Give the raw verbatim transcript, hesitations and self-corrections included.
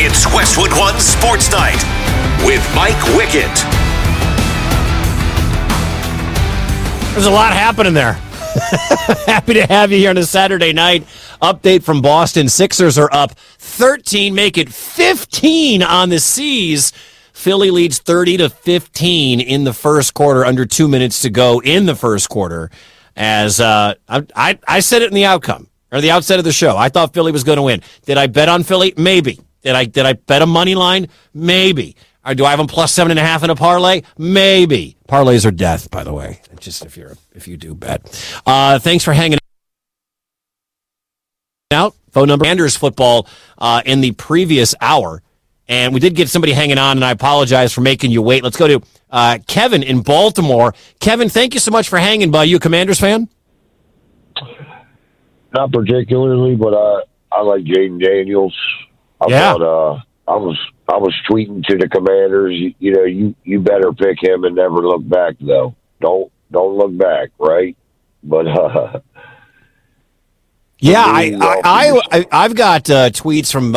It's Westwood One Sports Night with Mike Wickett. There's a lot happening there. Happy to have you here on a Saturday night. Update from Boston. Sixers are up thirteen, make it fifteen on the C's. Philly leads thirty to fifteen in the first quarter, under two minutes to go in the first quarter. As uh, I, I, I said it in the outcome, or the outset of the show. I thought Philly was going to win. Did I bet on Philly? Maybe. Did I did I bet a money line? Maybe. Or do I have them plus seven and a half in a parlay? Maybe. Parlays are death, by the way. Just if you're if you do bet. Uh, thanks for hanging out. Phone number Anders football uh, in the previous hour. And we did get somebody hanging on, and I apologize for making you wait. Let's go to uh, Kevin in Baltimore. Kevin, thank you so much for hanging by. You a Commanders fan? Not particularly, but uh, I like Jaden Daniels. I yeah. thought, uh, I was I was tweeting to the Commanders, you, you know, you, you better pick him and never look back, though. Don't don't look back, right? But uh, yeah, I, I, I, I've got uh, tweets from